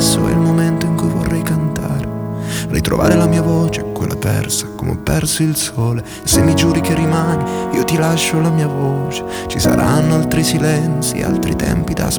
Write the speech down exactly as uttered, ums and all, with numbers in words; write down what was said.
adesso è il momento in cui vorrei cantare, ritrovare la mia voce, quella persa come ho perso il sole. E se mi giuri che rimani, io ti lascio la mia voce. Ci saranno altri silenzi, altri tempi da aspettare,